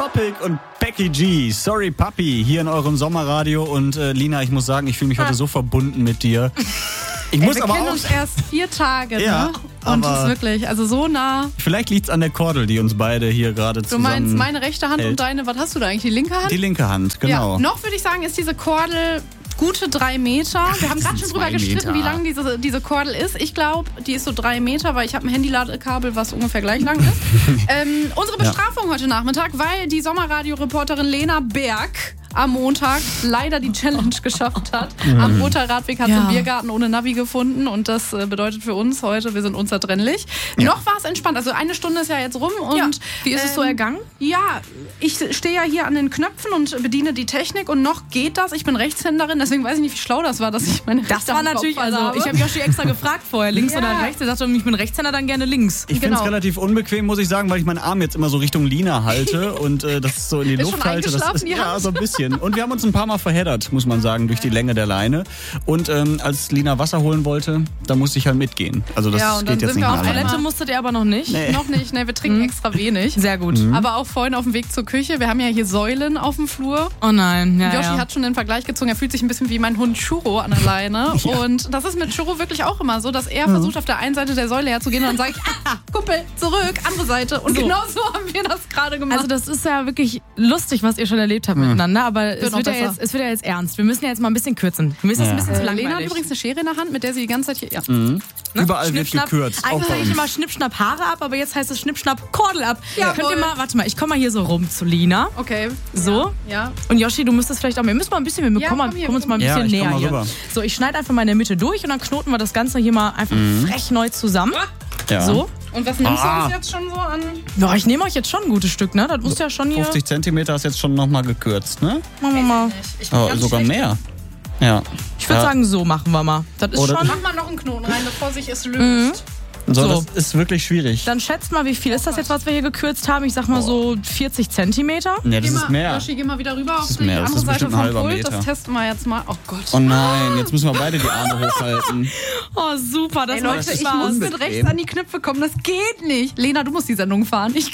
Topic und Becky G, Sorry Puppy, hier in eurem Sommerradio. Und Lina, ich muss sagen, ich fühle mich heute so verbunden mit dir. Wir kennen uns erst 4 Tage, ja, ne? Und es ist wirklich, also so nah. Vielleicht liegt es an der Kordel, die uns beide hier gerade zusammen Du meinst meine rechte Hand hält. und deine, was hast du da eigentlich, die linke Hand? Die linke Hand, genau. Ja, noch würde ich sagen, ist diese Kordel gute 3 Meter. Wir haben gerade schon drüber gestritten, wie lang diese Kordel ist. Ich glaube, die ist so 3 Meter, weil ich habe ein Handyladekabel, was ungefähr gleich lang ist. Unsere Bestrafung heute Nachmittag, weil die Sommerradio-Reporterin Lena Berg am Montag leider die Challenge geschafft hat. Am Urteil-Radweg hat sie einen Biergarten ohne Navi gefunden und das bedeutet für uns heute, wir sind unzertrennlich. Noch war es entspannt, also 1 Stunde ist ja jetzt rum und wie ist es so ergangen? Ja, ich stehe ja hier an den Knöpfen und bediene die Technik und noch geht das. Ich bin Rechtshänderin, deswegen weiß ich nicht, wie schlau das war, dass ich meine Das war natürlich, also ich habe Joshi extra gefragt vorher, links oder rechts. Er sagte, ich bin Rechtshänder, dann gerne links. Ich finde es relativ unbequem, muss ich sagen, weil ich meinen Arm jetzt immer so Richtung Lina halte und das so in die Luft halte. Das ist ja so ein bisschen. Und wir haben uns ein paar Mal verheddert, muss man sagen, durch die Länge der Leine. Und als Lina Wasser holen wollte, da musste ich halt mitgehen. Also das geht jetzt nicht mehr auf Toilette musstet ihr aber noch nicht? Nee. Noch nicht, ne, wir trinken extra wenig. Sehr gut. Aber auch vorhin auf dem Weg zur Küche, wir haben ja hier Säulen auf dem Flur. Oh nein, ja, Yoshi hat schon den Vergleich gezogen, er fühlt sich ein bisschen wie mein Hund Churro an der Leine. Und das ist mit Churro wirklich auch immer so, dass er versucht, auf der einen Seite der Säule herzugehen und dann sage ich, Kumpel, zurück, andere Seite. Und genau so haben wir das gerade gemacht. Also das ist ja wirklich lustig, was ihr schon erlebt habt miteinander, aber es wird ja jetzt ernst. Wir müssen ja jetzt mal ein bisschen kürzen. Wir müssen es ein bisschen zu langweilig. Lena hat übrigens eine Schere in der Hand, mit der sie die ganze Zeit hier... Ne? Überall wird gekürzt. Eigentlich sage ich immer Schnippschnapp Haare ab, aber jetzt heißt es Schnippschnapp Kordel ab. Ja, könnt ihr mal, warte mal, ich komme mal hier so rum zu Lina. Okay. So. Ja. Und Yoshi, du müsstest vielleicht auch, wir müssen mal ein bisschen, wir kommen uns mal ein bisschen näher hier. So, ich schneide einfach mal in der Mitte durch und dann knoten wir das Ganze hier mal einfach frech neu zusammen. Ja. So. Und was nimmst du uns jetzt schon so an? Ja, ich nehme euch jetzt schon ein gutes Stück, ne? Das muss ja schon hier... 50 Zentimeter ist jetzt schon nochmal gekürzt, ne? Machen wir mal. Sogar mehr. Ja. Ich würde sagen, so machen wir mal. Das ist schon... Mach mal noch einen Knoten rein, bevor sich es löst. So, das ist wirklich schwierig. Dann schätzt mal, wie viel ist das jetzt, was wir hier gekürzt haben? Ich sag mal so 40 Zentimeter. Ne, das ist mehr. Yoshi, geh mal wieder rüber auf die mehr. andere Seite ein vom halber Pult. Meter. Das testen wir jetzt mal. Oh Gott. Oh nein, jetzt müssen wir beide die Arme hochhalten. Oh, super. Das macht Leute, ich Spaß. muss mit rechts an die Knöpfe kommen. Das geht nicht. Lena, du musst die Sendung fahren. Nee,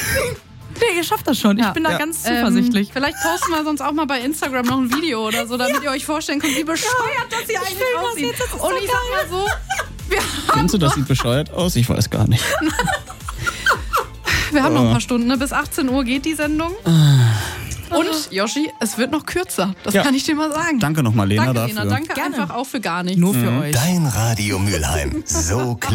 ihr schafft das schon. Ich bin da ganz zuversichtlich. Vielleicht posten wir sonst auch mal bei Instagram noch ein Video oder so, damit ihr euch vorstellen könnt, wie bescheuert das hier eigentlich aussieht. Und ich sag mal so, Findest du, das sieht bescheuert aus? Ich weiß gar nicht. wir haben noch ein paar Stunden, ne? Bis 18 Uhr geht die Sendung. Und, Yoshi, es wird noch kürzer. Das kann ich dir mal sagen. Danke nochmal, Lena, Danke, dafür. Lena. Danke einfach auch für gar nichts. Nur für euch. Dein Radio Mülheim. So